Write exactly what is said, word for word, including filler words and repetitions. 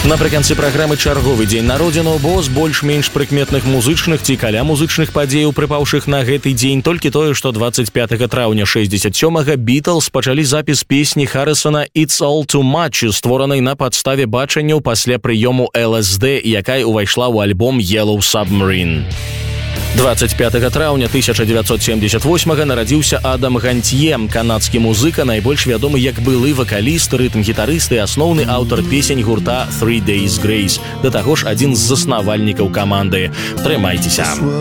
Напрыканцы праграмы чарговы дзень народзіну, бо з больш-менш прыкметных музычных ці каля музычных падзеяў, прыпаўшых на гэты дзень, толькі тое, што двадцать пятага траўня шэсцьдзесят сёмага Beatles пачалі запіс песні Харрысона «It's All Too Much», створанай на падставе бачанняў пасля прыёму эл эс дэ, якая ўвайшла ў альбом Yellow Submarine. двадцать пятага траўня тысяча дзевяцьсот семьдесят восьмага нарадзіўся Адам Гантье, канадскі музыка, найбольш вядомы як былы вакаліст, рытм-гітарыст і асноўны аўтар песень гурта Three Days Grace, да таго ж адзін з заснавальнікаў каманды. Трымайцеся!